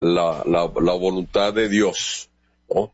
la voluntad de Dios, ¿no?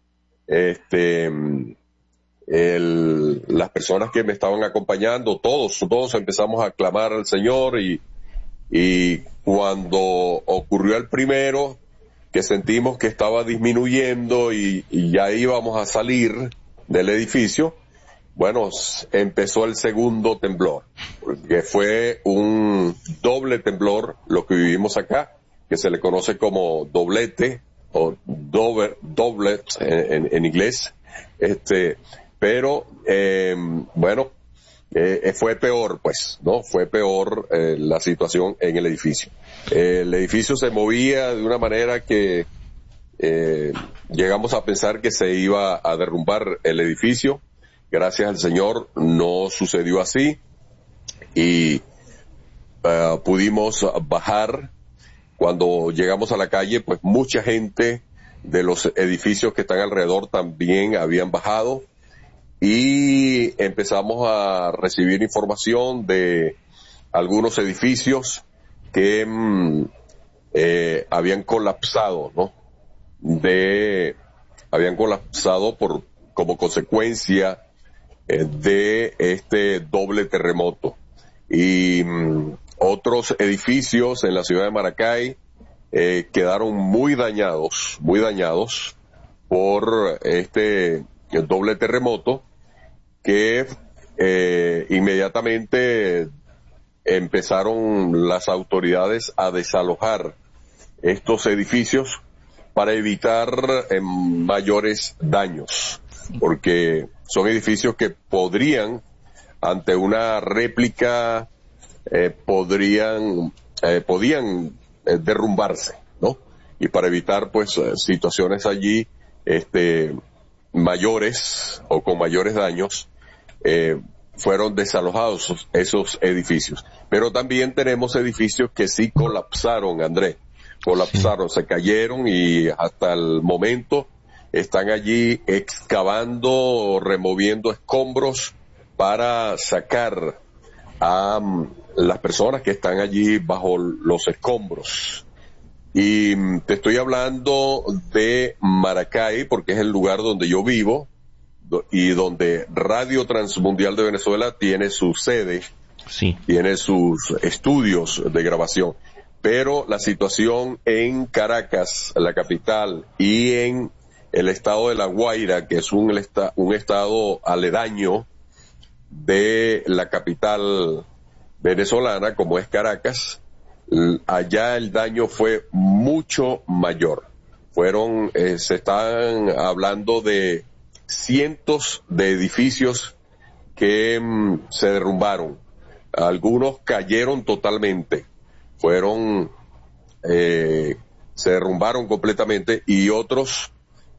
Las personas que me estaban acompañando, todos empezamos a clamar al Señor y cuando ocurrió el primero, que sentimos que estaba disminuyendo y ya íbamos a salir del edificio, bueno, empezó el segundo temblor, que fue un doble temblor, lo que vivimos acá, que se le conoce como doblete o doublet en inglés, pero bueno, fue peor, pues, ¿no? Fue peor la situación en el edificio. El edificio se movía de una manera que llegamos a pensar que se iba a derrumbar el edificio. Gracias al Señor no sucedió así y pudimos bajar. Cuando llegamos a la calle, pues mucha gente de los edificios que están alrededor también habían bajado y empezamos a recibir información de algunos edificios que habían colapsado, ¿no? Habían colapsado como consecuencia de este doble terremoto. Y otros edificios en la ciudad de Maracay quedaron muy dañados por este doble terremoto que inmediatamente empezaron las autoridades a desalojar estos edificios para evitar mayores daños, porque son edificios que podrían, ante una réplica, podían derrumbarse, ¿no? Y para evitar, pues, situaciones allí, mayores o con mayores daños, fueron desalojados esos edificios. Pero también tenemos edificios que sí colapsaron, Andrés. Colapsaron, se cayeron y hasta el momento están allí excavando, removiendo escombros para sacar a las personas que están allí bajo los escombros. Y te estoy hablando de Maracay porque es el lugar donde yo vivo y donde Radio Transmundial de Venezuela tiene su sede, sí, tiene sus estudios de grabación. Pero la situación en Caracas, la capital, y en el estado de La Guaira, que es un estado aledaño de la capital venezolana, como es Caracas, allá el daño fue mucho mayor. Se están hablando de cientos de edificios que se derrumbaron. Algunos cayeron totalmente. Se derrumbaron completamente y otros,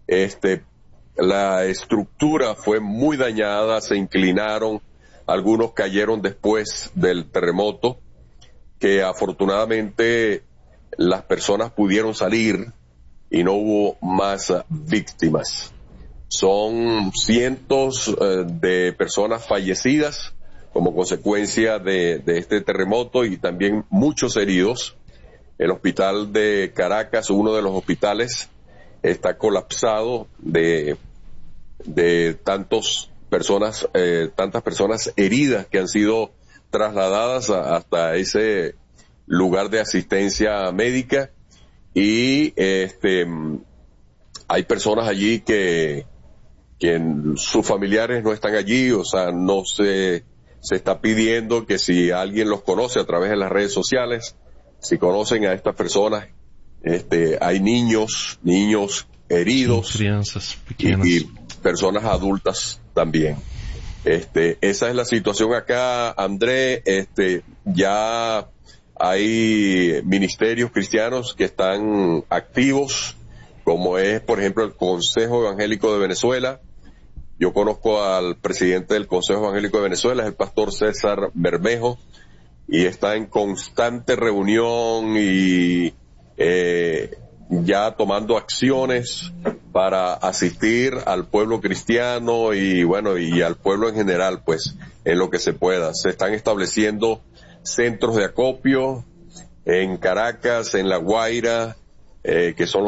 la estructura fue muy dañada, se inclinaron, algunos cayeron después del terremoto, que afortunadamente las personas pudieron salir y no hubo más víctimas. Son cientos de personas fallecidas como consecuencia de este terremoto y también muchos heridos. El hospital de Caracas, uno de los hospitales, está colapsado de tantas personas heridas que han sido trasladadas hasta ese lugar de asistencia médica y hay personas allí que sus familiares no están allí, o sea, no se está pidiendo que si alguien los conoce a través de las redes sociales, si conocen a estas personas, hay niños heridos, sí, crianzas pequeñas y personas adultas también. Esa es la situación acá, André. Ya hay ministerios cristianos que están activos, como es, por ejemplo, el Consejo Evangélico de Venezuela. Yo conozco al presidente del Consejo Evangélico de Venezuela, es el pastor César Bermejo, y está en constante reunión y ya tomando acciones para asistir al pueblo cristiano y bueno, y al pueblo en general, pues, en lo que se pueda. Se están estableciendo centros de acopio en Caracas, en La Guaira, que son